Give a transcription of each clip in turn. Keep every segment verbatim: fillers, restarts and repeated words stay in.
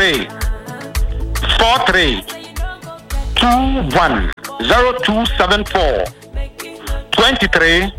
three four three two one zero two seven four twenty-three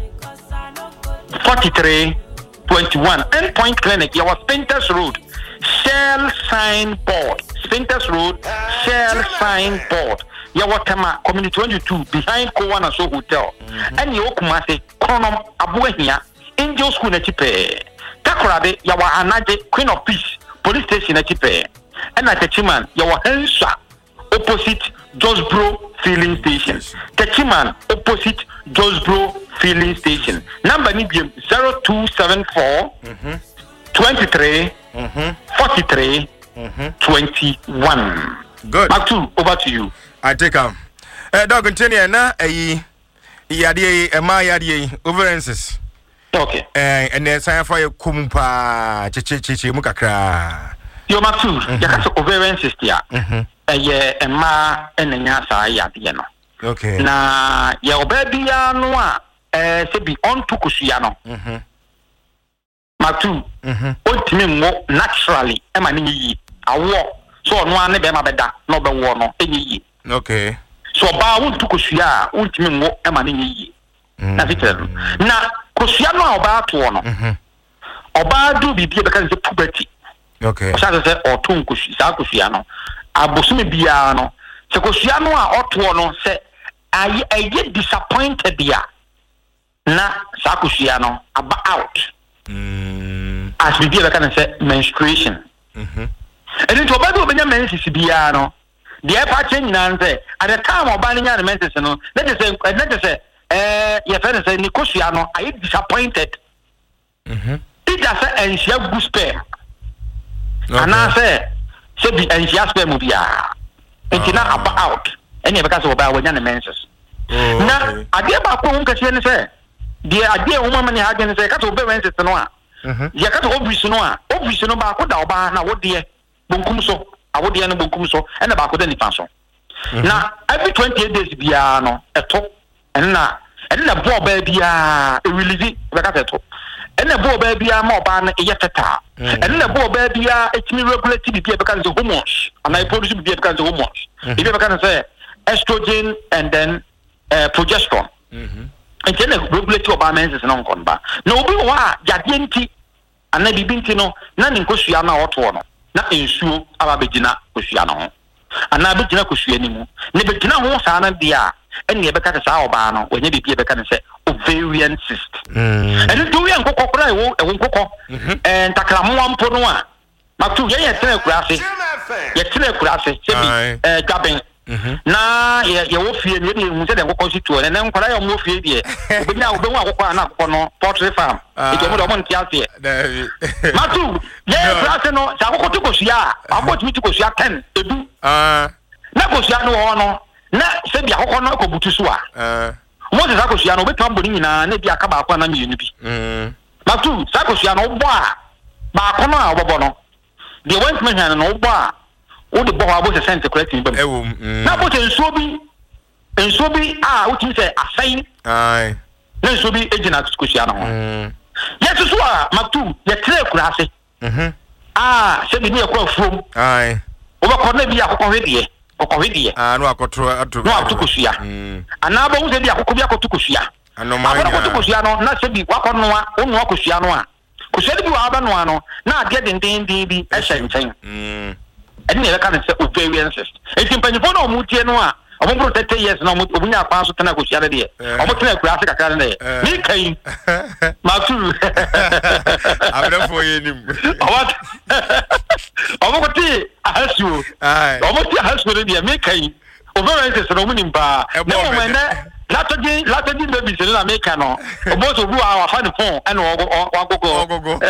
forty-three twenty-one. Endpoint Clinic, your Spinters Road, Shell Sign Board. Spinters Road, Shell Sign Board. Your Tama Community twenty-two behind Kowana So Hotel. And you Kumase, Konom Abuehia, Angel School Netipe. Takorade, Yawa Anaje, Queen of Peace, Police Station Netipe. And at the Chiman, Yawa Hensa, opposite Josbro Filling Station. Techiman, opposite Josbro Filling Station. Number medium zero two seven four twenty-three forty-three twenty-one. Good. Back to over to you. I take um. Uh, dog continue na eh yadi e ma yadi overenses. Okay. Eh and then sign for kumpa chichi chichi mu kakra. Yo Matu, yakasa overenses dia. Mhm. Eh e ma enenya sa yadi no. Okay. Na ya obebia no a eh se bi on to kusua no. Mhm. Matu. Mhm. Ontimi mo naturally e ma ni yi. Awo so no ane be ma beda no be wo no enyi yi. Okay. So ba won to kusua ontimi mo e ma ni yi. Na fitel. Na kusua no a oba to no. Mhm. Oba do bibie be kan se puberty. Okay. O sa se o to kusua sa kusua no. Abosume bia no. Se kusua no a oto no se I I get disappointed there. Na sa kusua no aba out. Mm. As we be can say menstruation. Mhm. And into oba do benya menses bia no. The ever change na say at the time oba nya na menses no. Let us say let us say eh your friend say ni kusua no I disappointed. Mhm. It just say enhia good sperm. Okay. And I say say be enhia sperm bia. It na aba out. Any because oba nya na menses. Na ade ba ko hun kase ne say de ade wo mama ne ha gene say ka to be menses no a. Mhm. Ya ka to obvious no a. Obvious no ba ko da oba na wo de bonkum so. Awo de na bonkum so e na ba ko da nifa so. Na every twenty-eight days bia no eto na and na bo ba bia e release be ka eto. And na bo ba bia ma oba na e yeteta. And na bo ba bia e timi regulate bi bia be ka say hormones. And I produce bi bia be ka say hormones. E be ka say estrogen and then uh, progesterone. Mhm. And then regulate oba menses no nkon ba. Na obi wa yade nti ana bibi nti no na ni nkosua na oto no. Na ensuo aba begina kosua no ho. Ana begina kosua ni mu. Ne begina ho sa na dia ene e beka sa oba no wenye bibi e beka ne se ovarian cyst. Mm. Ene do wi ankokọ kra e wo e wo nkokọ. Eh ntakramo ampo no a. Matu ye ye tena kurase. Ye tena kurase se bi eh gaben. Na ye ye wo fie ne ne mu se de nkokọ si tuo ne ne nkora ye mo fie die. Obenya obenwu akokọ na akokọ no poultry farm. E ke mo do mo ntiase. Matu ye kurase no sa akokọ to kosua akokọ timi to kosua ten edu. Ah. Na kosua no ho no na se bi akokọ no ko butu so a. Ah. Mo se sa kosua no betu amboni nyina na bi aka ba akwa na mi enu bi. Mm. Matu sa kosua no bo a ba akọ no a obobo no. The went me han no bo a wo de bo ha bo se sent correct ni bam. Ewo. Na bo se nsuo bi nsuo bi a wo tin se asan. Ai. Na nsuo bi ejina kosua no ho. Mm. Yes so a Matu ye tre kurase. Mhm. Ah se bi ne yakọ afuom. Ai. Wo ba kọ na bi akokọ hwedie. Kokọ hwedie. Ah no akotro atu. No atukosua. Mm. Ana ba wo se bi akokọ bi akotukosua. Anoma. Akokọ tukosua no na se bi wakọ no a wo no akosua no a. Kosua bi wa aba no a no na ade den den den bi e hye nchen. Mm. Ene ne ka ne se ovarian cyst. Enti mpanyifo na omu tie no a omo bro thirty years na omu obunya akwa so tena kosua de de. Omo tena kura ase kakra ne. Ni kai. Matu. Abra for yenim. Awat. Omo ko ti ahasu. Ai. Omo ti ahasu de de me kai. Ovarian cyst no mu nimpa. Na omo na latoji latoji baby se na make no. Omo so bu a wa fa ne phone ene wa gogo. Gogo.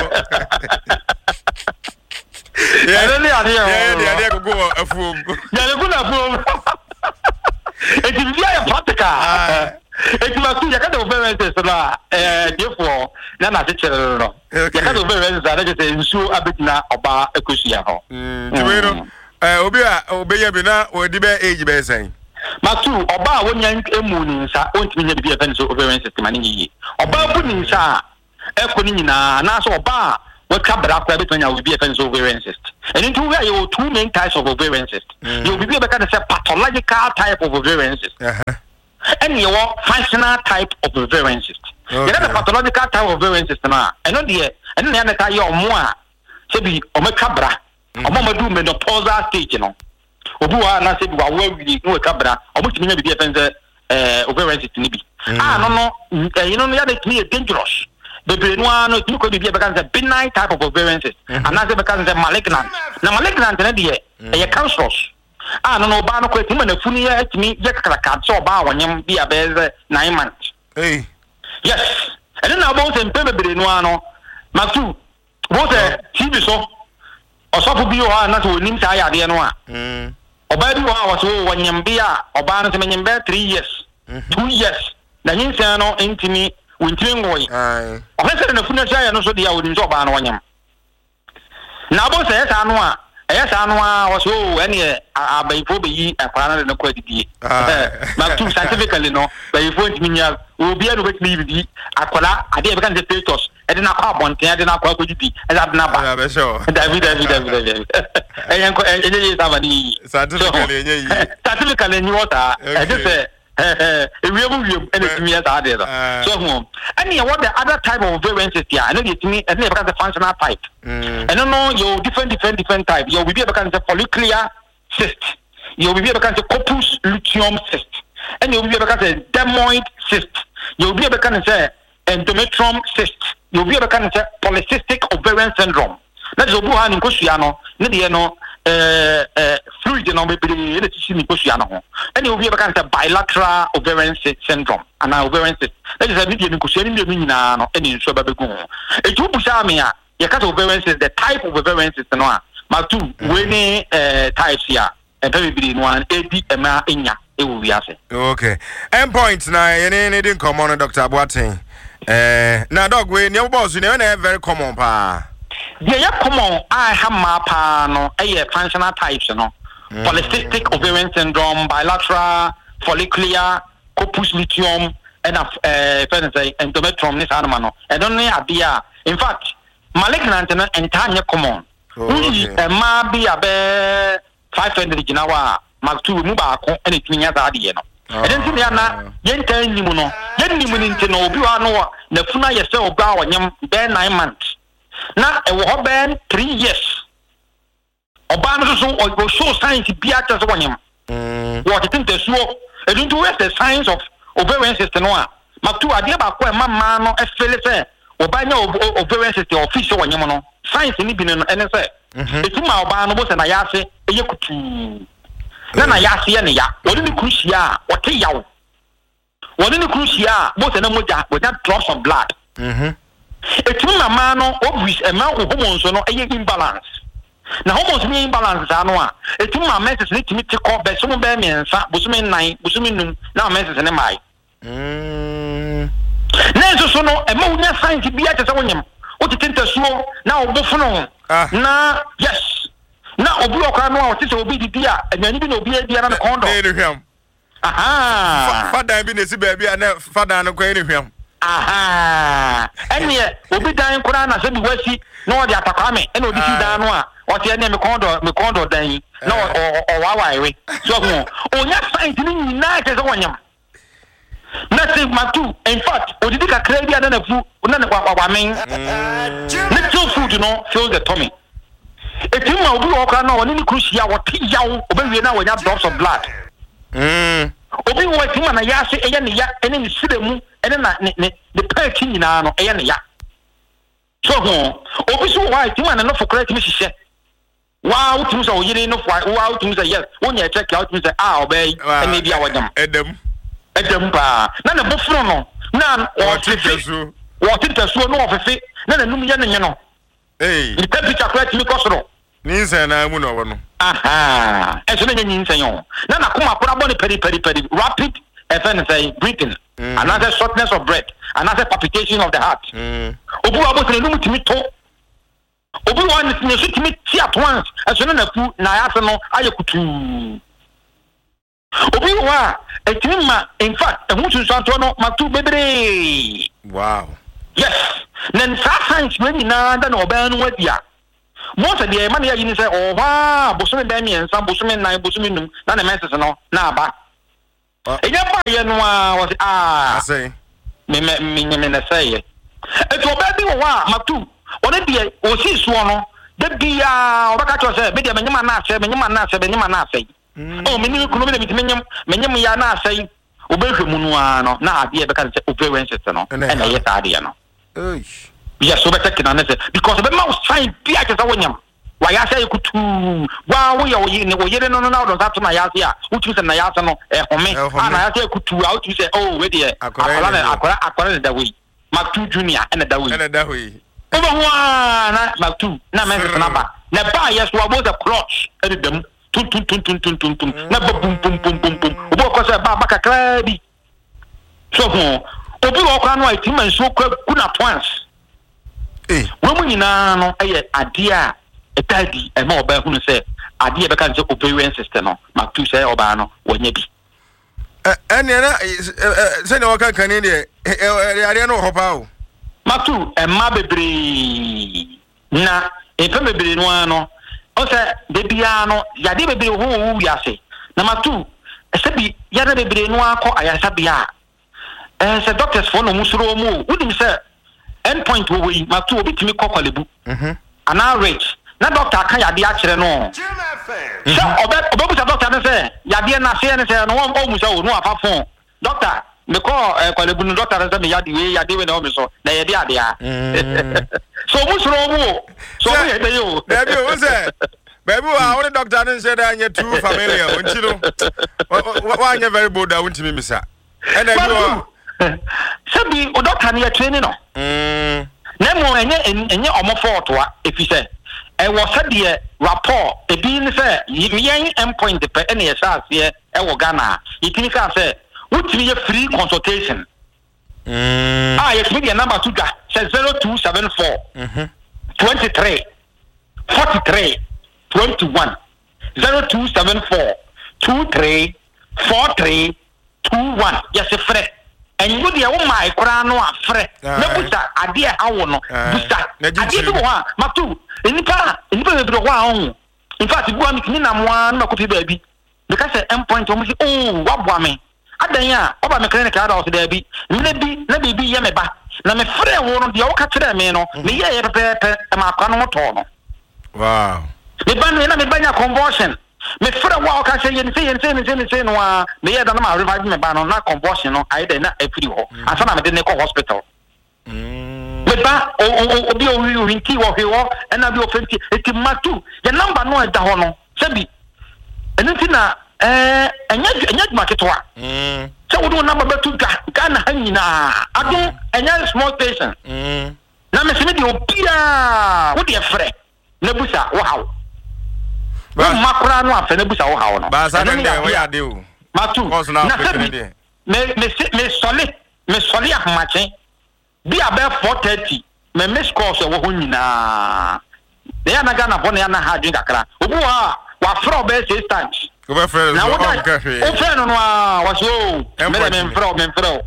Yeah, yeah, yeah. Yeah, yeah, yeah, go afuom. Yeah, go na afuom. It is very practical. It must be you can do very well eh therefore na na se no. You can do very well that say nsu abetina oba ekosia ho. Mm. Tiwero eh obi a obeya bi na odi be age be sen. Matu oba a wonya emu ni nsa ontimi nya bi e fen so ovarian system ani yi. Oba bu ni nsa e ko ni nyina na so oba what can bra kwa between your B F and ovarian cyst. And into where you two main types of ovarian cyst. Mm. You'll be able to say pathological type of ovarian cyst. Uh-huh. And your functional type of ovarian cyst. Okay. You know the pathological type of ovarian cyst now. And on the and then the type of more say be omekabra. Omo do menopausal stage, you know. Obuwa na say we are really no cabra. Omo timi na be defense eh ovarian cyst ni bi. Ah no no, you know you are dangerous. The brain no could be because a benign type of ovarian cyst, and that's because it's malignant. Now malignant and the a cancerous. Ah no no, Bano quit him and a funny at me, Jack so bow when you be a bear nine months. Hey, yes, and then I was in Pembe no, Matu was a T V so or so be not to name Saya the Noa. Or by the was when you be or Barnes and bear three years, two years. The Hinsano intimi. Winting boy. Aye. Officer na funa chaya no so dia wodi nso ba na wanyam. Na bo se esa no a, esa no a wo so ene abayfo be yi akwara na kwa didi. Ma tu scientifically no, bayfo ntiminya obi anu betimi bidi akwara ade be kan the status e de na kwa bonten e de na kwa didi e da na ba. Yeah, sure. David David David. Eyan ko enye sabani. Scientifically enye yi. Scientifically enye water. E de say eh eh we will and it's me that there so and you what the other type of ovarian cyst here. I know it's me and because the functional type and no no you different different different type you will be because the follicular cyst, you will be because the corpus luteum cyst, and you will be because the dermoid cyst, you will be because the endometrium cyst, you will be because the polycystic ovarian syndrome. That's the one in Koshiano, no Uh, uh, fluid no be be the tissue ni kosia no and you be because bilateral ovarian syndrome and ovarian cyst that is a media ni kosia ni mi nyina no and nso ba begu e tu busa me a ye ka ovarian cyst the type of ovarian cyst no a ma tu we ni uh, types ya e be be no an edi e ma enya e wo wi ase. Okay, end point na ye ni ni din common Doctor Aboaten eh na dog we ni boss ni na very common pa. Yeah, common. I have my panel, a functional types, you know. Mm. Polycystic ovarian syndrome, bilateral, follicular, corpus luteum, and uh, say endometrium. This animal, I don't know idea. In fact, malignant and entirely common. Only a ma be a bear five hundred ginawa, mark two mubako, and it means that idea. I don't think they are not yen telling you no, yen limiting to know, you are no, the funa yourself, bow and yam bear nine months. Now, a war band three years. Obama so show science be at as one. What you think the slow? I don't do the science of ovarian system. Matu idea about where my man no as Philip Obama ovarian system official one yamono. Science in Ibn and S A. It's my Obama was an ayase a yakutu. Then I ask ya, what in the crucia, what a yaw. What in the crucia, both an emoja with that drops of blood. It's my man obvious amount of hormones no a imbalance. Now hormones mean imbalance anwa. It's my message need to meet to call by some bear and fat busmin nine busmin now message and am I. Nezo sono a monia science be at a what you think to slow now buffalo. Now yes. Now Obuoka no what is will be the dear and then even be a dear and a condo. Aha. Father be the baby and father and a him. Aha, and yet, we be dying Kurana said, Westy, no, the Atacame, and we see Danoa, what's your name, Condo, Condo, Day, no, or Hawaii. So, oh, yes, I didn't unite as a one. Nothing, Matu, in fact, or did a crazy and a food, none of what I mean. Little food, you know, fills the tummy. It's in my Obuoka, no, and any crucia, what Yao, obey now when you have drops of blood. Hm. Obi wo tim na ya se eya ne ya ene ne siremu ene na ne the perk nyina no eya ne ya so ho obi so wa tim na no for correct me hihye wa utim so yire no for wa utim so yes wonya check out me say ah obey ene bia wadam edem edem pa na na bofuro no na o titesu o titesu no ofefe na na num ya ne nye no eh the temperature correct me kosoro ninsa na mu no wono aha eso na nyi nsa yo na na kuma kora boni peri peri peri rapid even say breathing mm. another shortness of breath another palpitation of the heart mm. obu abo tene no mutimi to obu wan ne so timi ti at once eso na fu na ya se no ayekutu obi wa etimi ma in fact ehun sunsun to no matu bebre wow yes then science when na da no ba no wadia most of the money you say oh wow bosome dem yen sam bosome nine bosome num na na message no na aba e ya ba ye no a was ah say me me me me na say e to ba bi wo wa matu one de o si so no de bia o ba ka cho say be de menyima na say menyima na say menyima na say oh me ni kunu me de menyim menyim ya na say o be hwemu no a no na ade e be ka say ovarian cyst no e na ye ta ade no eh yes so better can say because be ma sign bia ke say wonyam wa ya say kutu wa wo ye wo ye ne wo ye no no na do that na ya say a utu say na ya say no e home ah na ya say kutu a utu say oh we dey akola na akola akola da we Mactu Junior and da we and da we over one na Mactu na me na ba na ba yes wa bo the clutch e dem tun tun tun tun tun tun tun na bum bum bum bum bum obo ko say ba ba kakra bi so ho obi wo kwa no a ti man so kuna twins eh wo mu nyina no eye ade a etadi e ma oba hu no say ade e be kan say ovarian system no Mactu say oba no wonya bi ene na se ne waka kan ne de area no hopa o Mactu e ma bebre na e pe bebre no ano o se de bia no ya de bebre ho wo wi ase na Mactu e se bi ya de bebre no akọ ayasa bia eh se doctors for no musuro mu wodim se endpoint wo wi Mactu obi timi kokolebu mhm ana rich na doctor kan ya de a kire no so obe obe bu doctor ne se ya de na se ne se no wo mu se wo no afa fon doctor me call kolebu no doctor ne se me ya de we ya de we na o me so na ye de ade a so musuro mu so we ye de yo baby wo se baby wa wo doctor ne se da anya too familiar wonti no wa anya very bold da wonti me misa and then sabi o doctor ne training no mm na mo enye enye omofort wa efise e wo sade rapport e bi ni se yen endpoint pe ene ye sa ase e wo Ghana yitini ka se wutini ye free consultation mm ah ye media number to ga zero two seven four mhm twenty-three forty-three twenty-one zero two seven four twenty-three forty-three twenty-one yes free and you dey o mai kura no afre na buta ade e hawo no buta ade bi ho Mactu enipa enipa be ho ahun in fact bu am kini na mo an na kopi ba bi because endpoint o mo say oh wa bo ame adan ya oba me clinic ada o se da bi na bi na bi bi ye me ba na me frɛ wo no de o ka kire me no me ye ye pepe e ma kwa no to no wow me ban na me banya convulsion me frɛ wo o ka say ye say ye say say say no a me ye da na ma revive me ba no na convulsion no ai da na afiri ho asa na me de ne ko hospital mm me ba o obi o wi nti wo hwe wo na bi o fenti eti Mactu ye number no da ho no sebi enti na eh enya enya marketwa mm se wo do number betu ga Ghana hanyina ado enya small station mm na me se me di obia wo de frɛ na busa wo hawo ba makura no afa na busa wo hawo no ba sa de wo ya de o Mactu na sebi me me me sole me sole ahmache bi abe four thirty me miss call so wo ho nyina de ya na Ghana bo na ya na ha dwen kakra obu ha wa fro be six times go be friend na wo friend no a wa so me me fro me fro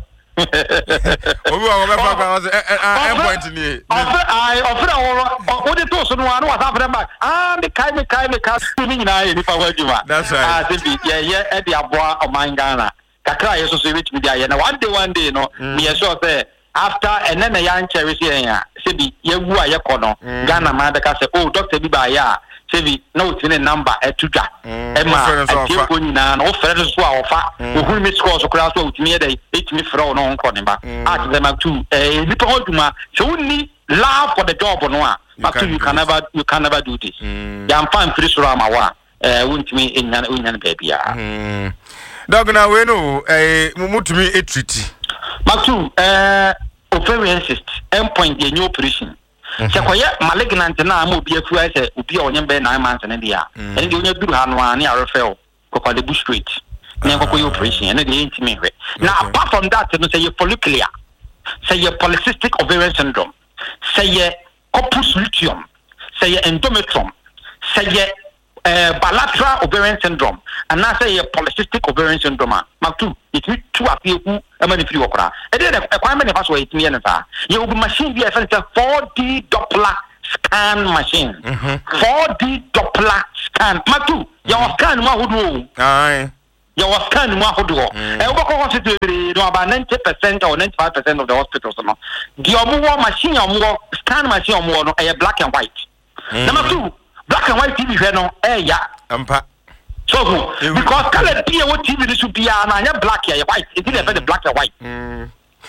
obi wa go be fa was eh point ni offer I offer wo wo de to so no a no wa sa friend back ah me kai me kai me kai ni nyina ye ni fa wa juma that's right ah se bi ye ye e de aboa o man Ghana kakra ye so so which media ye na one day one day no me sure say after and then a young cherry saying say be ye wu a ye kono Ghana ma da ka say oh doctor bi ba ya say be no tin number e tuja e ma e ti ko nyina no ofre so a ofa ohun mi score so kra so otimi e dey etimi frɛ no nko ne ba at them Mactu eh ni to hoduma so woni love for the job no a Mactu you can never you can never do this ya am fan free so ama wa eh wontimi enyan onyan ba bia dog na we no eh mutumi etreat Mactu eh ovarian cyst endpoint ye new operation se koye malignant na am obi afu ase obi a onye be nine months na dia ene de onye duru ha no a na arefel kokole bu straight na kokoye operation ene de intimi hwe now apart from that no say ye follicular say ye polycystic ovarian syndrome say ye corpus luteum say ye endometrium say ye uh, bilateral ovarian syndrome and now say a polycystic ovarian syndrome Mactu it means two appear who am I free worker e dey e kwa me ne pass way it me na sa ye obi machine bi e fa four D Doppler scan machine. Mm-hmm. four D Doppler scan. Matu, your scan ma hudu. Aye. Your scan ma hudu. E wo ko hospital no about ninety percent or ninety-five percent of the hospitals no. The omo machine omo scan machine omo no e black and white. Number two, black and white T V no eh ya. Ampa. So because color P what T V this should be na black ya white. It is the black and white. Mm.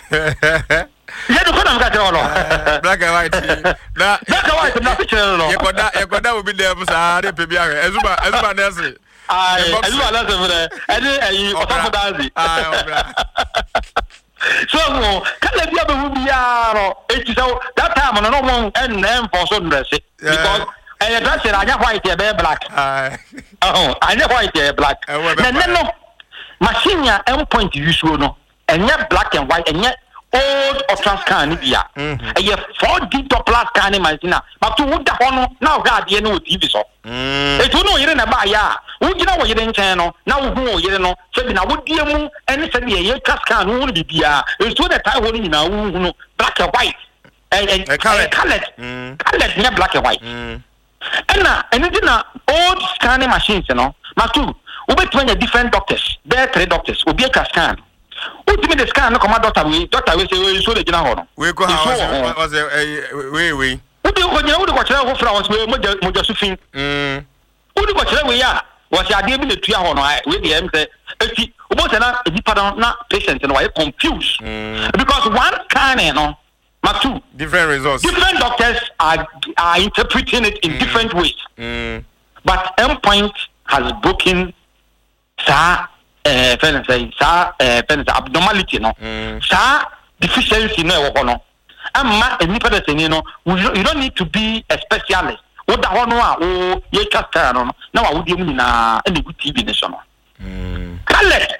Yeah, the one I'm got all. Black and white. Na black and white na picture no. You koda you koda will be there for sa de pe bia. Ezuma ezuma nese. Ai, ezuma nese for there. Eni eh o ta dazi. Ai, obra. So no, color bia be hu bia no. It is that time no no one and em for so dress because eh dress na white e be black. Ai. Oh, I know white e black. Na no machine ya end point use no. Enye black and white enye old ultra scan bia eye four D Doppler scan machine but to would hono now ga de no T V so e to no yire na ba ya wo gina wo yire nchen no na wo hu wo yire no se bi na wo die mu ene se de ye scan wo bi bia e to the time wo ni na wo hu no black and white eh colored colored colored ne black and white ena ene na old scanning machines no but to wo betwen ya different doctors there three doctors obi ka scan. Who me the scan no come doctor we doctor we say we so the gina ho no we go how was we we who do go gina who do go chere ho fra was we moja moja sufin mm who do go chere we ya was ya dey bi na tua ho no we dey am say eti obo say na edipa don na patient no why confused because one scan no ma two different results different doctors are are interpreting it in mm. different ways mm. but endpoint has broken sa eh friend say sa eh friend abnormality no sa deficiency no e wo no amma eni pede seni no you don't need to be a specialist wo da ho no a wo ye kasta no na wa wo die mu na e gu T V ne so no mm colored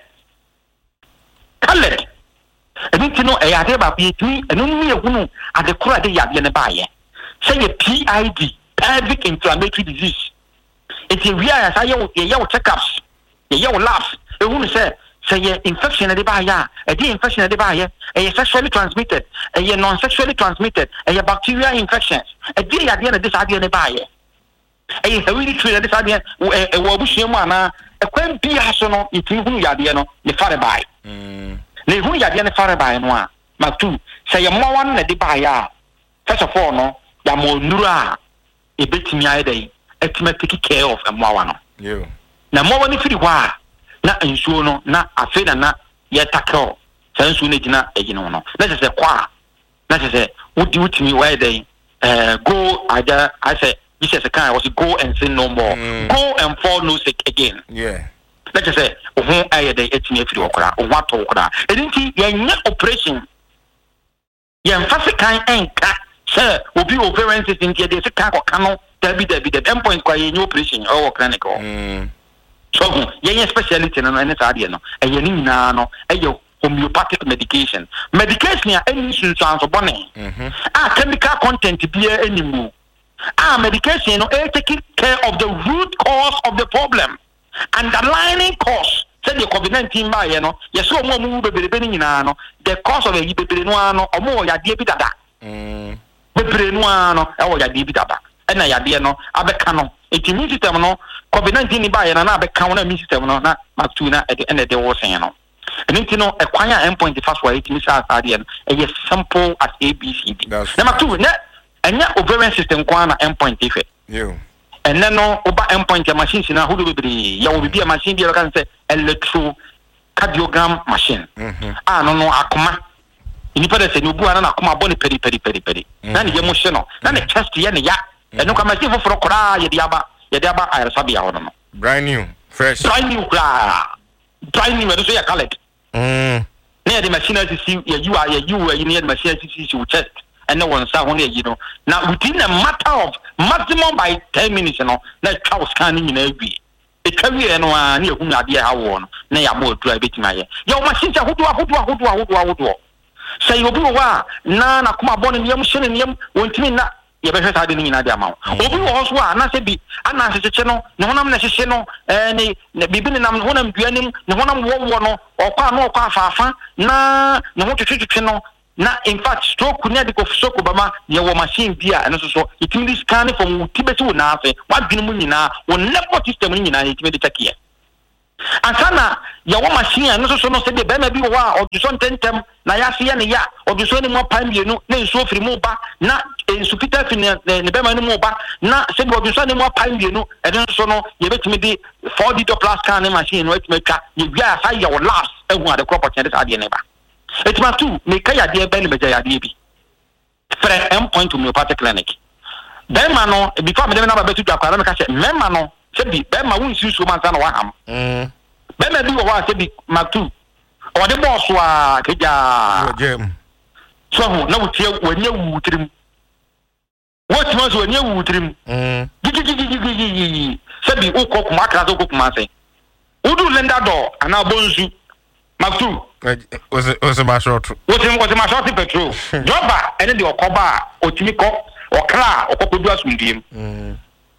colored eni tino e ade ba bi tu enu mi e hunu ade kura de yade ne ba ye say ye P I D pelvic inflammatory disease it is where say ye ye wo checkups ye ye wo labs e hunu say say ye infection de ba ya e di infection de ba ye e sexually transmitted e ye non sexually transmitted e ye bacterial infections e di ya de na dis ade ne ba ye e ye really true dis ade e wo buhie mu ana e kwan bi aso no e ti hunu ya de no ne fare ba mm ne hunu ya de ne fare ba no a ma tu say ye mo wan na de ba ya first of all no ya mo nura e betimi aye dey e take care of mo wan no yo na mo wan firi kwa na ensuo no na afi na na ye tackle san ensuo na gina egino no na se se kwa na se se wudi wutimi why dey eh go aja I say Jesus can was go and sin no more mm. go and fall no sick again yeah na se se ohun aye dey etimi afiri okra ohun ato okra edinti ye nya operation ye mfase kan enka se obi ovarian system tie dey se kan ko kanu dabi dabi the endpoint kwa ye nya operation or clinic mm. So, yeah, specialty no any side no. E ye ni na no, e ye homeopathic medication. Medication ya any substance bone. Mhm. Ah chemical content be anymore. Ah medication no e taking care of the root cause of the problem. Underlying cause. Say the COVID nineteen ba ye no, ye so mo mu bebere ni nyina no. The cause of the bebere no ano, omo ya de bi dada. Mm. Bebere no ano, e wo ya de bi dada. E na ya de no, abeka no. It immune system no COVID nineteen ba ya na na be kan na immune system no na matu na e de de wo sen no enti no e kwan ya endpoint fast wa it mi sa asade no e simple as A B C D na matu na enya ovarian system kwan na endpoint ife yo and then no oba endpoint machine na hudu bibiri ya wo bibia machine bi kan say electrocardiogram machine mhm ah no no akoma ini pede se no bu ana na akoma boni peri peri peri peri na ne ye mo hye no na ne chest ye ne ya enu kama si foforo kora ye diaba ye diaba ayar sabia hono no brand new fresh brand new kra brand new so ya colored mm na the machine as see ye you are ye you are you need machine as see your chest and no one sa hono ye no now within a matter of maximum by ten minutes no na twa scanning na agui e twawie no a na ehunu ade ha wo no na ya mo otua betima ye ye o machine sa hodo hodo hodo hodo hodo say obi wa na na kuma bone ne yam hye ne yam wontimi na ye be hwesa de ni na de ama obi wo so a na se bi ana se cheche no ne honam na hye no eh ne bibi ne nam honam duanim ne honam wo wo no okwa no okwa afaafa na ne ho twetwetwe no na in fact stroke ni adiko stroke bama ye wo machine bia eno so so itimi scan from tibeti wo na afi wadwene mu nyina wo nervous system ni nyina itimi de check ye asana ye wo machine eno so so no se de be ma bi wo a oduso ntentem na ya se ye ne ya oduso ni mo pan bienu na nso firi mu ba na nsu pita fi ne be ma ni mu ba na se de oduso ni mo pan bienu eno so no ye betimi de four D plus scan machine no etimi twa ye bia sa ye wo labs ehu ade crop opportunity sa de ne ba it's my two make ya de ben me ya de bi friend M point homeopathic clinic ben ma no before me dem na ba betu akwa na me ka se men ma no se bi ben ma won si so man na wa ham mm ben ma bi wo wa se bi ma two o de boss wa keja jem so ho na wutie wanye wutrim what man so wanye wutrim mm gigigigigigi se bi o ko kuma kra so ko kuma se udu lenda do ana bonzu ma two was it was my short was it was my short petrol jobba ene de okoba otimi ko okra okokodu asundiem mm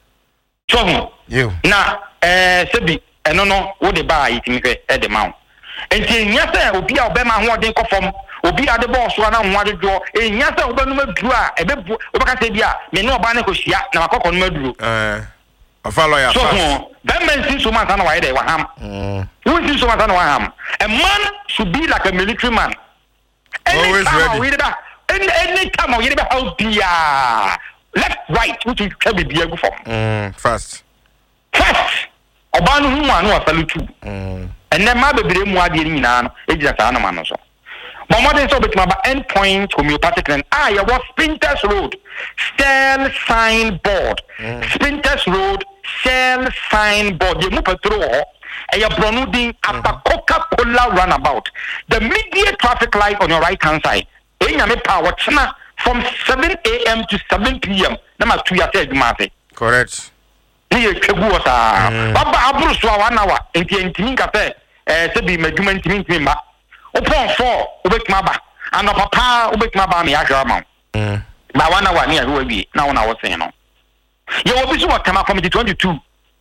so you na eh sebi eno no wo de ba yitimi hwe e de mawo enti nya se obi a obema ho odin kofom obi a de boss wa na ho adejo e nya se obenu maduru a ebebu obeka se bia me ne oba ne ko hia na makoko no maduru eh ofalo ya so that means since woman na why they wa ham mm who is so man na wa ham a man should be like a military man always ready any any time we dey help dia left right which is can be bia go from mm fast fast oba no hu anu asalutu mm enne ma bebre mu ade ni nyina no ejira sa na ma no so but modern so betima ba end point homeopathic and ah ya was Sprinters Road Shell sign board mm. Sprinters Road Shell sign board you move through e ya bronudin after Coca-Cola runabout the immediate traffic light on your right hand side e nya me power china from seven A M to seven P M na ma two ya say adwuma correct ni e twegu o sa baba aburu so wa na wa enti enti nka fe eh se bi madwuma enti enti ma upon four ubekuma ba and papa ubekuma ba me ahwa ma mm ba wana wa ni ahwa bi na wona wo sen no ye obi so kama from the twenty-two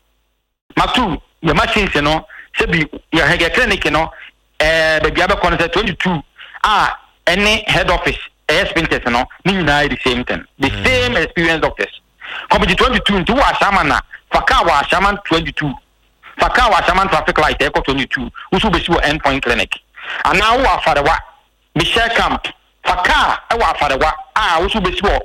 ma two ye machines no se bi ye hege clinic no eh be bia be kon se twenty-two ah any head office eh Sprinters no ni nyina the same thing the mm. same experienced doctors come the twenty-two into wa shaman na faka wa shaman twenty-two faka wa shaman traffic light e ko twenty-two usu be si wo end point clinic and now wa farewa Michelle Camp faka e wa farewa ah usu be si wo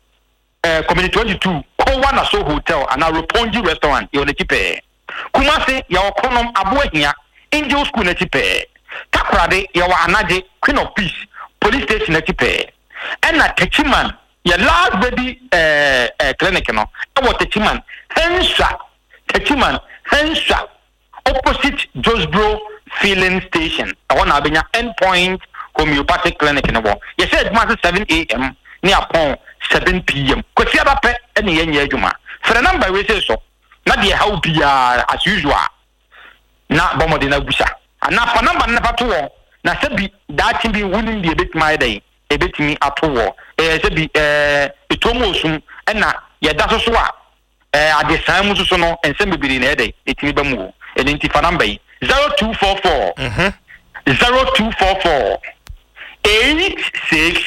eh community twenty-two ko wa na so hotel and Roponji restaurant e on ekipe Kumasi ya wakonom abuehia Angel School na ekipe Takrade ya wa anaje Queen of Peace police station na ekipe ena Techiman ya last baby eh eh clinic no e wa Techiman Hensha Techiman Hensha opposite Josbro filling station I want abenya endpoint homeopathic clinic no bo you said mass seven A M ni upon seven P M kwesi abape ene yenye adwuma for the number we say so na de how bia as usual na bomode na gusa ana fa number na pato wo na se bi that bi winning the bit my day e betimi ato wo eh se bi eh etomo osum na ye da so so a eh adesan mu so no ense bibiri na e dey etimi ba mu enti fa number yi zero two four four mhm zero two four four eight six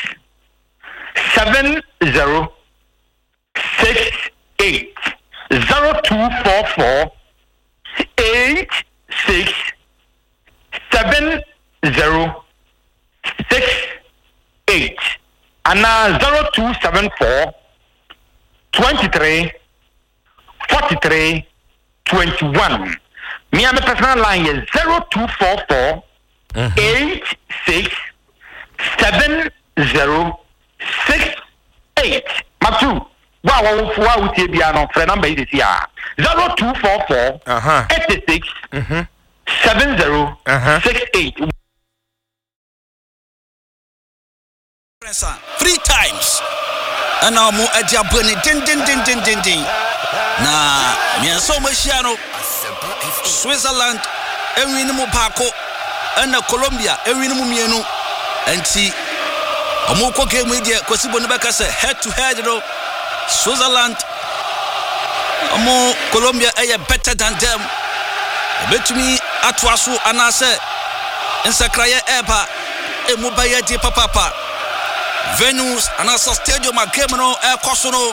seven zero six eight zero two four four eight six seven zero six eight and now zero two seven four twenty three forty three twenty one. Me and my personal line is zero two four four eight six seven zero six eight. Matu. Wow, wow, wow, wow, friend number is here. Zero two four four eighty six seven zero six eight. Three times. And now more at your bunny, din din din din din din. Nah, me and so much, Switzerland, every no Paco, and Colombia, every no Mieno, and see. A more game with you, because Bonabaka said head to head, you know. Switzerland, Amo Colombia are better than them. Bet me Atwasu Anase in Sakraya Eba, a Mubaya de Papa. venues and as a stadium a game no air kosono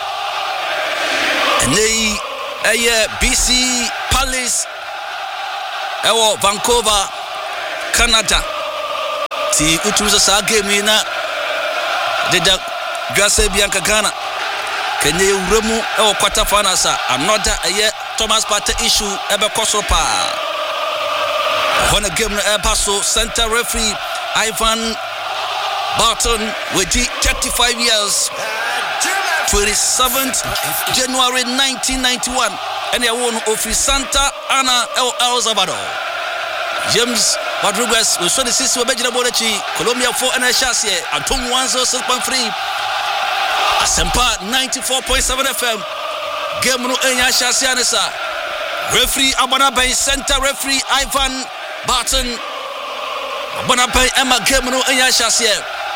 and they a B C Palace ewo Vancouver Canada ti utuza sa game na de da Jose Bianca Ghana kenye uremu ewo quarter finals another a Thomas Partey issue ebe koso pa when a game na air paso center referee Ivan Barton with thirty-five years twenty-seventh January nineteen ninety-one and they won Ofri Santa Ana El El Salvador. James Rodriguez we saw the six we bejina bolechi Colombia four and a chassis Anton one oh six point three Asempa ninety-four point seven F M game no enya chassis anesa referee Abana Bay center referee Ivan Barton Abana Bay Emma game no enya chassis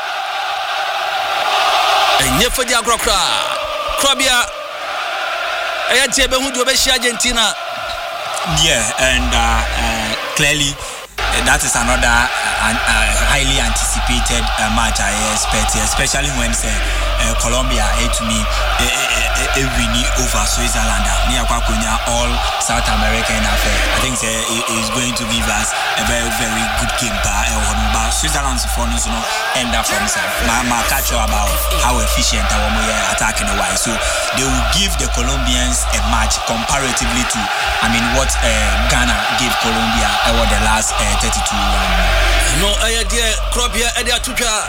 enye fadi agrokra krabia ayati ebe hu do be shi Argentina. Yeah, and uh, uh, clearly uh, that is another uh, uh, highly anticipated uh, match I expect, especially when say uh, Colombia uh, to me uh, uh, uh, winning over Switzerland near Kwakunya all South American affair. I think say uh, is going to give us a very very good game but uh, Switzerland's phone is no end up from say my my catch about how efficient our uh, attacking the wise, so they will give the Colombians a match comparatively to I mean what uh, Ghana gave Colombia over the last uh, thirty-two rounds. No idea Colombia idea to ja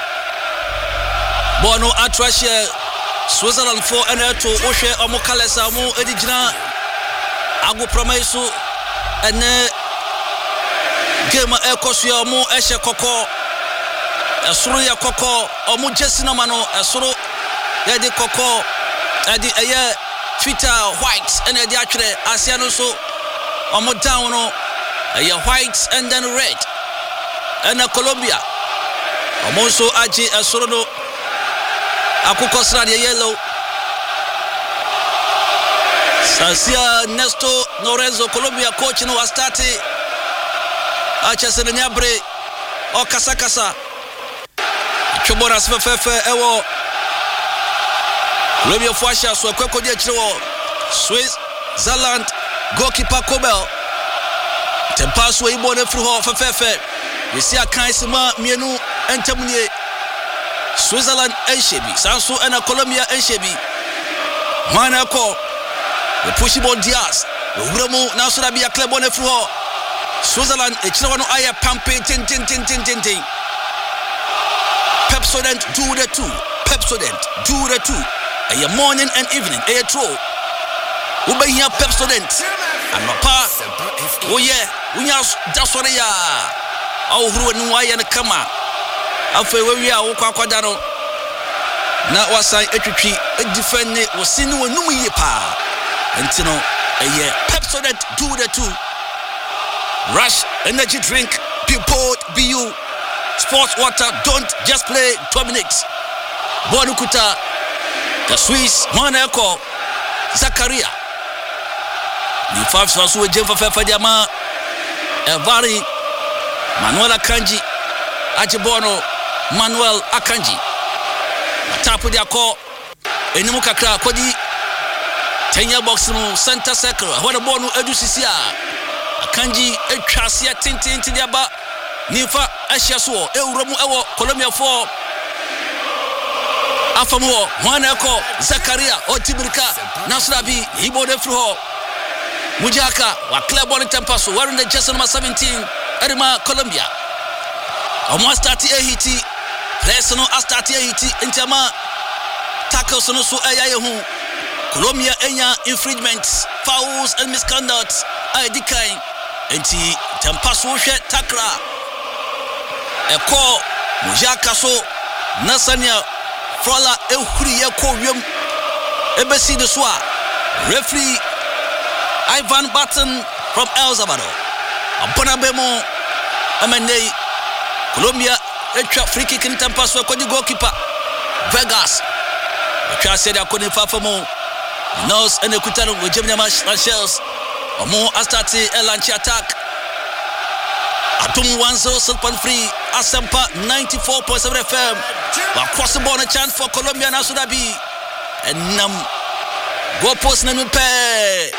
Bono Atrashe Switzerland four and to Oshe Amokalesa mo Edigina Agu Promesu and game Ekosia mo Eshe Koko Esruya Koko Omu Jessina Mano Esru Yadi Koko Adi Aye Twitter white and the actually Asiano so omo down no a white and then red and a Colombia omo so aji esoro no akuko sra de yellow Sasia Nesto Lorenzo Colombia coach no start acha se ne abre o kasa kasa chobora sfefe ewo Colombia Fasha so kweko de chiro Swiss Zealand goalkeeper Kobel tempaso ibo ne fru ho fefefe we see akan sima mienu entamnie Switzerland enshebi sanso na Colombia enshebi mana ko we push ball Diaz we wuramu na so da bia club ne fru ho Switzerland e chiro no aye pampe tin tin tin tin tin tin Pepsodent do the two Pepsodent do the two a morning and evening a throw ube here Pepsodent anapa oh yeah unya dasore ya awhuru nu aye ne kama afa we wi a wo kwakwada no na wasan etwitwi defend ne wo sinu onum yi pa ntino a Pepsodent do the two Rush energy drink be bold be you sports water don't just play two minutes Bonukuta the Swiss Monaco Zakaria the five stars who jump for Fadiama Evari Manuel Akanji Ajibono Manuel Akanji tap with their call enimu kakra kodi ten box no center circle what a ball no edusisia Akanji etwasia tintin tin dia ba nifa ahia so ewuramu ewo Colombia four Afamo Monaco Zakaria Otibrika Nasrabi Ibo de Fro Mujaka wa club on Tempaso wearing the jersey number seventeen Edema Colombia almost thirty eighty players no thirty eighty intama tackles no so ayaye Colombia enya infringements fouls and misconduct I decline enti Tempaso hwe takra eko Mujaka so Nasania Frola ehuri ekowem ebesi de so referee Ivan Barton from El Salvador abona bemo amene Colombia etwa free kick in Tempaso ekodi goalkeeper Vegas etwa said akoni fafamo Nos and ekutano we Gemini Shells omo astati elanchi attack Atum one oh six point three, Asempa ninety-four point seven F M. Across the board, a chance for Colombia now should be. And Nam go post Nanu Pe.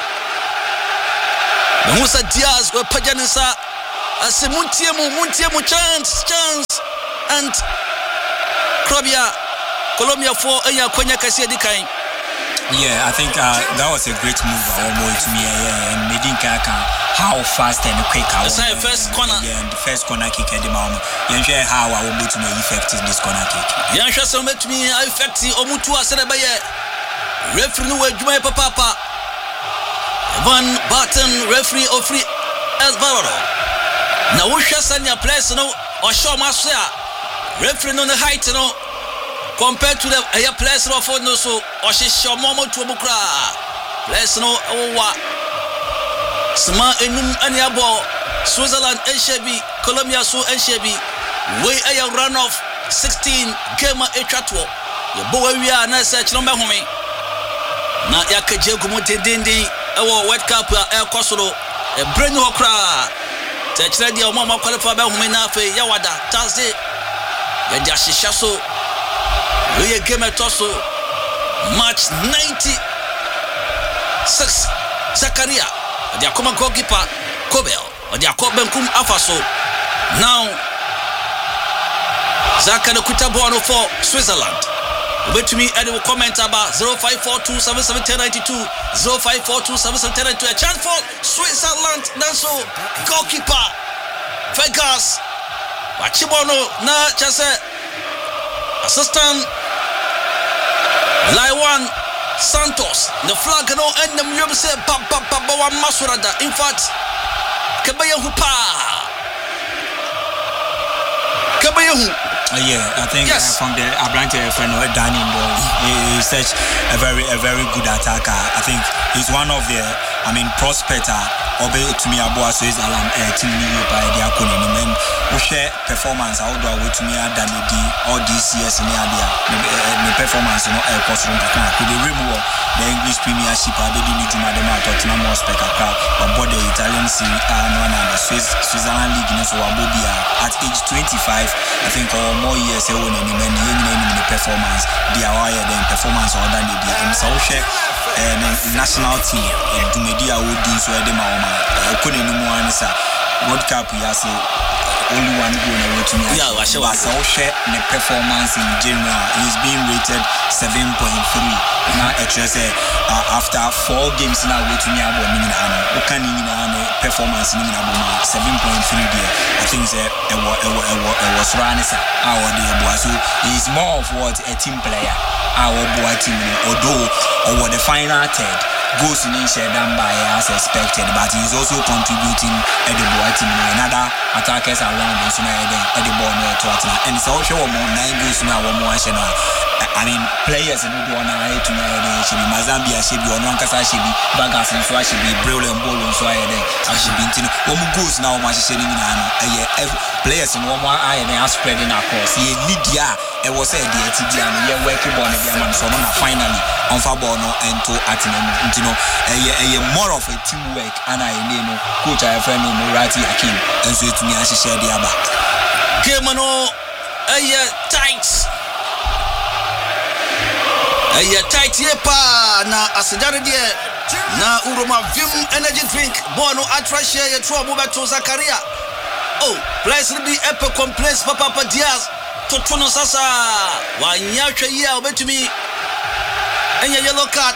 Musa Diaz or Pajanisa. As a Muntiemu, Muntiemu chance, chance. And Colombia, Colombia for Aya Konya Kasia Dikain. Yeah, I think uh, that was a great move almost to me. Yeah, and Medinka how fast and quick I was. The first corner. Yeah, and the first corner kick at the moment. You know how I will be to me effective this corner kick. You know so much me effective. Omutu Asebaye. Referee no Juma Papa. Van Barton referee of free as Barrow. Now we shall send your place no or show Master. Referee on the height no. Compared to the air place of no so or she show Momo to Bukra. Place no oh Sama enum aniabo Switzerland and Shebi, Colombia so and Shebi. Way a run of sixteen game a chatwo. Your boy we are na search number home. Na yakaje gumote dindi ewo World Cup air kosoro e brand new okra. Search ready o mama qualify be home na fe yawada Thursday. Ya jashisha so we game at also March ninety-six Zakaria the Akoma goalkeeper Kobel or the Akobenkum Afaso now Zaka the Kutabono for Switzerland. Wait to me and will comment about zero five four two seven seven one zero nine two zero five four two seven seven one zero nine two a chance for Switzerland Nanso goalkeeper Vegas Wachibono na chance assistant Laiwan Santos, the flag no and the museum say Papa Papa Masurada. In fact, Kabaya Hupa Kabayahu. Uh, yeah, I think yes. uh, from the Abrante friend Danny Ball, he is such a very a very good attacker. I think he's one of the I mean prospector obe to me abo so is alarm eh team ni by the akoni no men we share performance how do I to me adan di all these years ni adia me performance no e cost from Dakar to the remove the English Premiership abedi ni juma dem Tottenham Hotspur kakra but the Italian Serie A no na the Swiss Switzerland league no so abobia at age twenty-five I think or more years e won any men yen ni performance dia wire then performance or than the in so share and national team do media would do so de ma Okone no mo ansa World Cup ya say only one goal na wetu me yeah wa share so share the performance in general he's being rated seven point three na actually say uh, after four games na wetu me abo ni na no okani ni na performance ni na abo ma seven point three there I think say e wo e wo e wo e wo sranisa awo de abo so he's more of what a team player our boy team although over the final third goes in share done by as expected but he's also contributing at the boy team and other attackers around him so now at the ball no to at and so show more nine goals now one more channel I mean players in the one I to me should be Mazambia should be on Kasa should be Bagas and so should be brilliant ball and so I then should be one goals now much sharing in players in one more eye they are spreading across he Lydia it was said the T D and yeah working on the man so now finally on Fabono and to Atinemo you know a more of a teamwork and I know coach I friend Murati Akim and so to me I share the aba game no a tight a tight yepa na asidare de na uroma vim energy drink bono atra share your trouble to Zakaria oh place be epic complaints Papa Papa Diaz to Tono Sasa wanyasha ya obetumi and your yellow card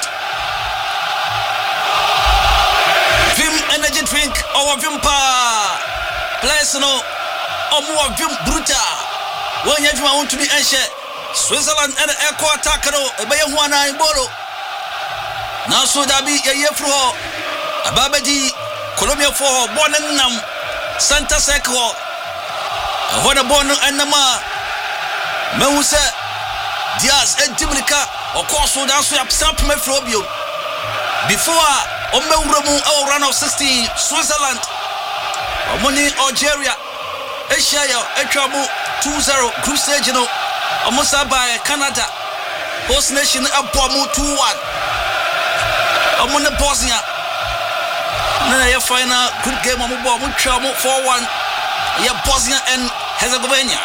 Vim energy drink or Vimpa place no or more Vim Bruta when you want to be ancient Switzerland and Echo Attacker a Bayahuana in Bolo now so that be a year for a Babadi Colombia for born and num Santa Seco what a born and nama Moussa Diaz and Timlica of course so that's what up me Frobio before Omeurumu our run of sixteen Switzerland Omoni Algeria Asia Etramu two zero group stage no Omusa by Canada host nation Apomu two one Omoni Bosnia na ya final group game omubo omu four one ya Bosnia and Herzegovina.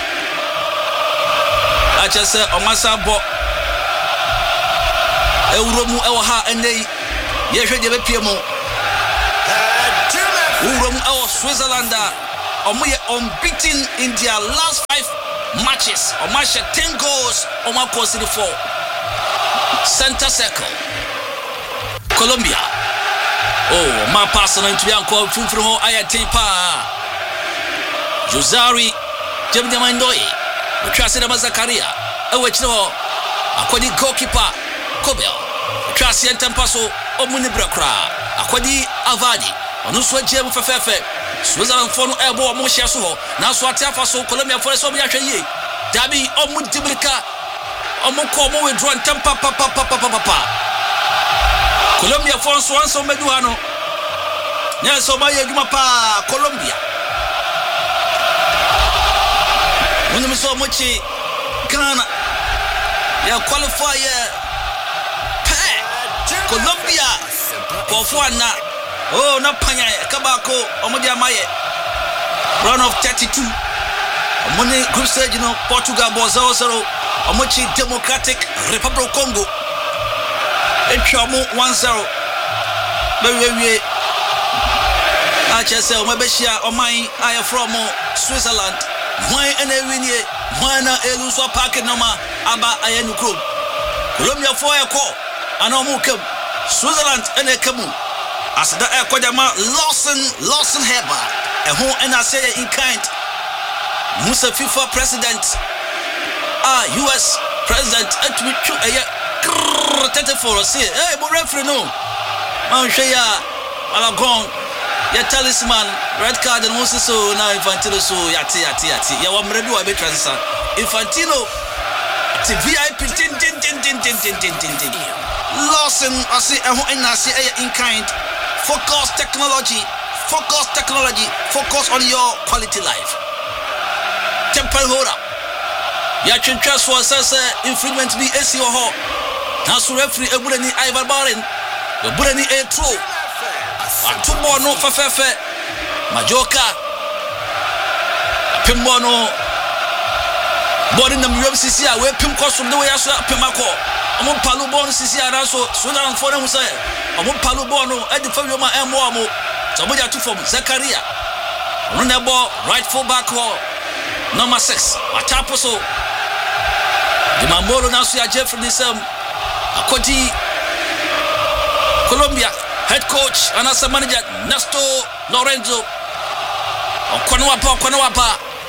I just said Omasa Bo Euromu Ewaha and they Yeshua Piemo Urum El Switzerland Omuye unbeaten in their last five matches. Omasha ten goals, Omako City four. Center circle. Colombia. Oh, my person into Yanko Funfro Ayatepa. Josari, Jim de Mandoy, Trasina Mazakaria, Ewechno, Aquadi goalkeeper, Kobel, Trasian Tampaso, Omunibrakra, Aquadi Avadi, Onuswa Jem Fefefe, Switzerland Fono Airborne Moshaso, Naswatafaso, Colombia for Sobia Dabi Omudibrika, Omokomo withdrawn Tampa Papa Papa Papa. Colombia for Swanson Meduano. Yes, Obaya Gumapa, Colombia. When we saw Mochi, Ghana, ya qualifier, Colombia, Kofuana, oh, not Panya, Kabako, Omodia Maye, round of thirty-two. Money group stage, you know, Portugal, Bozaro, Omochi Democratic Republic of Congo, and Chamu one zero. Baby, I just say, Mabeshia, or mine, I am from Switzerland. Why and a win ye? Why not a loose packet number? Aba Ayanu Club. Colombia for a call. And Omukum. Switzerland and a Kamu. As the Aquadama Lawson, Lawson Heber. And who and I say in kind. Musa FIFA president. Ah, U S president. And we took a year. For us here. Hey, but referee no. I'm sure ya. Alagon. Ya talisman, red card and Moses so now Infantino so yati yati yati. Ya wa mredu wa be transition. Infantino ti V I P tin tin tin tin tin tin tin tin tin. Lawson I say eh na say in kind. Focus technology, focus technology, focus on your quality life. Temple hold up. Ya chincha so say infringement be A C O ho. Na so referee ebulani Ivan Barin. Ebulani a throw. Tumbo no fefefe Majoka Pimbo no Body na M C C we pim kosum de we aso pimako omo palu bon C C ara so so na mfo na musa omo palu bon no e de fa wi ma emo omo so mo ja to from Zakaria ono na ball right full back hole number six atapo so de mamolo na so ya Jeffrey Nisam akoti Colombia head coach and as a manager Nesto Lorenzo Okonwapa Okonwapa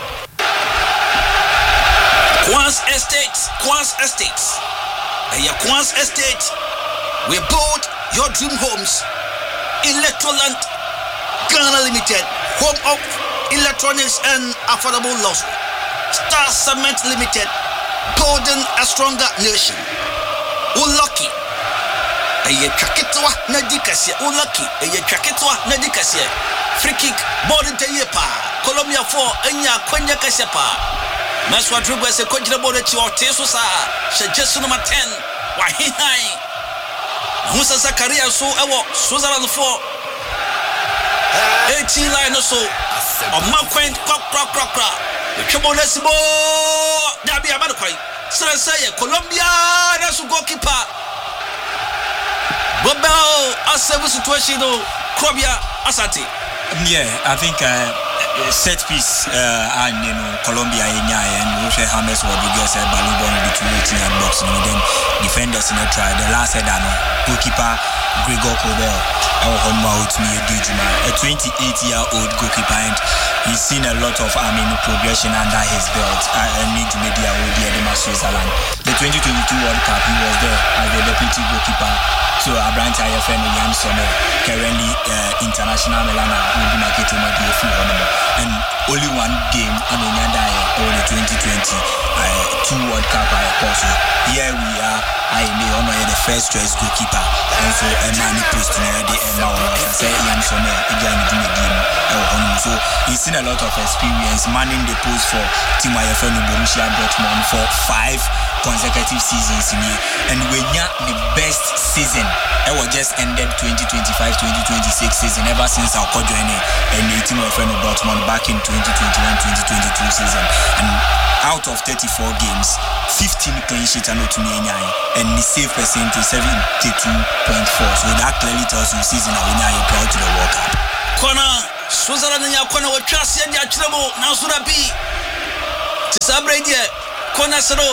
Quans Estate Quans Estate and your Quans Estate we build your dream homes Electroland Ghana Limited home of electronics and affordable luxury Star Cement Limited building a stronger nation we're lucky Eye twaketwa na dikasia unlucky eye twaketwa na dikasia free kick ball into yepa Colombia four enya kwanya kasia pa Maswa dribble se kojira ball echi oteso sa shejesu number ten wa hihai Musa Zakaria so ewo Switzerland four eighteen line so on my quaint crop crop crop crop the trouble let's go dabi abado kwai sira say Colombia na so goalkeeper Bobel, a seven situation, Krobia, Asante. Yeah, I think uh, set piece uh, and you know Colombia and Roche James Rodriguez and Balubon in the two eighteen and box, and then defenders in a try. The last head, goalkeeper Gregor Kobel, our home out me a twenty-eight year old goalkeeper, and he's seen a lot of I mean progression under his belt. I need to media with the Switzerland. The twenty twenty-two World Cup, he was there as the deputy goalkeeper. So Abrante Ayefene Jan Sommer, currently uh, international Melana will be marketing my D F and only one game on the over the twenty twenty uh, two World Cup I also. Here we are, I may honor the first choice goalkeeper and so a man post to the Emma say Jan Sommer again in the game. So he's seen a lot of experience manning the post for Team Ayefene Borussia Dortmund for five consecutive seasons in here. And we got the best season. It was just ended twenty twenty-five twenty twenty-six season ever since our coach joined and the team of friend of Dortmund back in twenty twenty-one twenty twenty-two season. And out of thirty-four games, fifteen clean sheets and to me and the save percentage seventy-two point four. So that clearly tells you season are winning are proud to the World Cup. Corner Switzerland and Yakona were trusted the Achilabo now Surabi. Sabrede corner Sero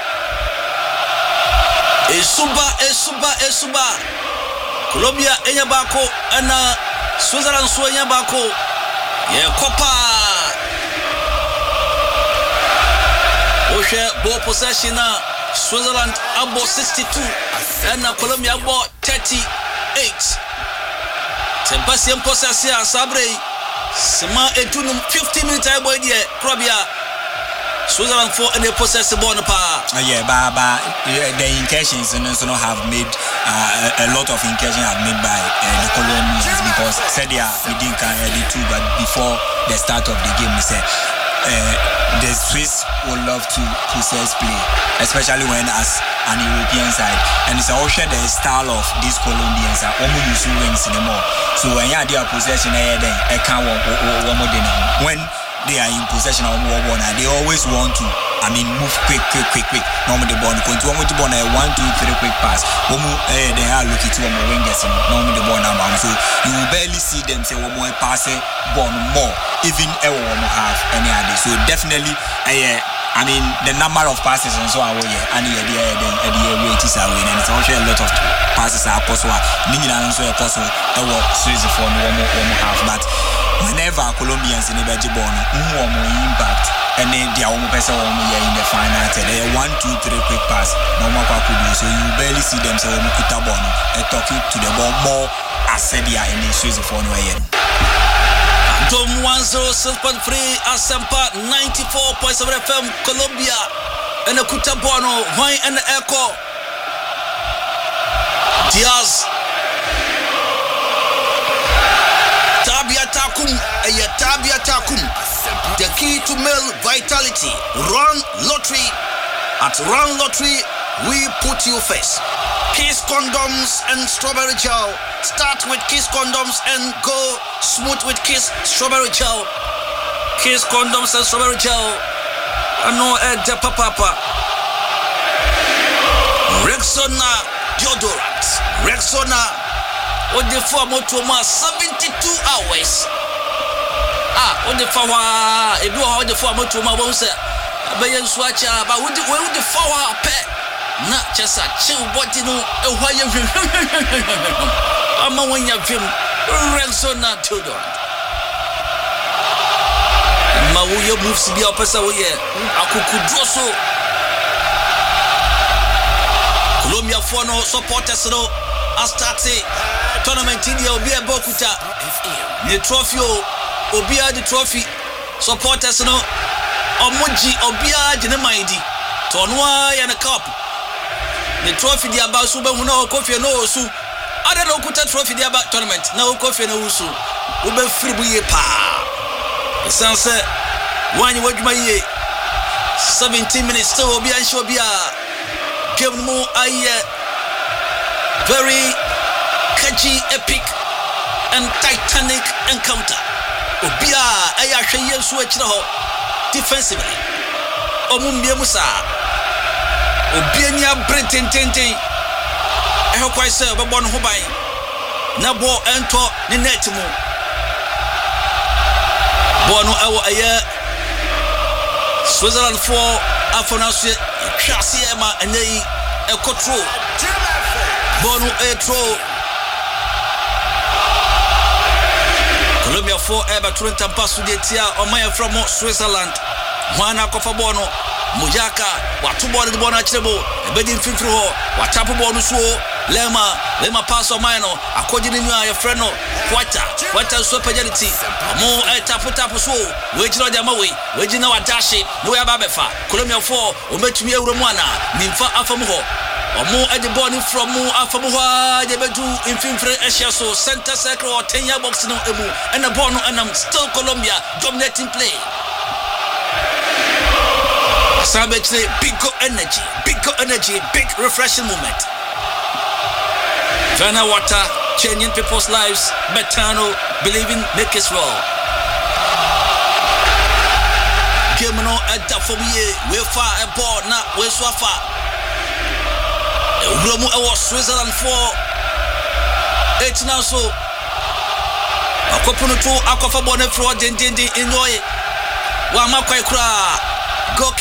Esuba Esuba Esuba Colombia Enyabako and Switzerland Suanyabako. Yeah, Copa Osha ball possession Switzerland about sixty-two and Colombia about thirty-eight. Sebastian Possessia Sabre Sema Etunum fifteen minutes I boy there Colombia Switzerland for any possess the ball pa. Yeah, but, but yeah, the incursions and also have made uh, a, a lot of incursions have made by uh, the Colombians because said yeah we didn't carry the two, but before the start of the game we said uh, the Swiss would love to possess play, especially when as an European side, and it's also the style of these Colombians are almost using wings anymore. So when you have their possession, then I can't one more than when they are in possession of one, they always want to, I mean, move quick, quick, quick, quick. Normally the ball, continue to ball a one, two, three quick pass. One more, eh, they are looking to one more wingers. Normally the ball number, so you will barely see them say one more pass, ball more, even ever one more half any other. So definitely, eh. I mean, the number of passes and so on, yeah, and the idea the the rate is away, and it's also a lot of passes are possible. Nina and so possible. That was Swiss for one more one more half. But whenever Colombians in the Belgium born, who are more impact, and then they are almost person in the final. They one, two, three quick pass. No more could do. So you barely see them say Kutabon and talking to the ball more as said they are in the Swiss for no way. Tom one oh six point three Asempa ninety-four point seven F M Colombia and the Kutabono Wine and the Echo Diaz Tabia Takum and Tabia Takum. The key to male vitality. Run lottery. At Run Lottery we put you first. Kiss condoms and strawberry gel. Start with Kiss condoms and go smooth with Kiss strawberry gel. Kiss condoms and strawberry gel. I know Ed Papa. Rexona deodorant. Rexona. What the for motoma seventy-two hours. Ah, what the for if you how the for motoma won't say. Bayan swacha, but what the what the for pet. Not just a chill body no a why you I'm a when you film Rexona deodorant. Mawuyo moves to be a person here. Akukudroso. Colombia for no supporters no. I started tournament in the Obia Bokuta. The trophy Obia the trophy supporters no. Omoji Obia Jinamaidi. Tonwa and a cup. The trophy the about Suba who know coffee no su. I don't know Kuta trophy the about tournament. No coffee no su. Ube free pa. The sunset. One you watch my year. seventeen minutes still will be and show be a give more I very catchy, epic, and titanic encounter. Obia I actually switch now defensively. Omumbia Musa. Obiania Britain Tente. I hope I say about one who buy Nabo ento the netimo. Bono our a year Switzerland for Afonassi Chasiema and they a control. Bono a throw. Colombia for ever Trinta Pasu de Tia or Maya from Switzerland. Juana Cofabono, Mujaka, Watubo the Bonachebo, a bedding fifty ho, Watapo Bonuso, Lema, Lema Paso Mino, according to your friend, Quata, Quata Supergelity, more a tapu tapu so, waging on the Maui, waging our dashi, no Ababefa, Colombia four, or met me a Romana, Nimfa Afamuho, or more at the body from Mu Afamuha, the Bedu, in Finfre Asia, so center circle or ten year box no emu, and a bono, and I'm still Colombia dominating play. Wasabetre, big energy, big energy, big refreshing moment. Vena water, changing people's lives. Betano, believing make it roll. Game no at that for me, we far a ball, not we so far. Romo was Switzerland for eight now so. Akopuno to Akofa Bonnet for Dindi in Noy. Wama Kwai Kra. Go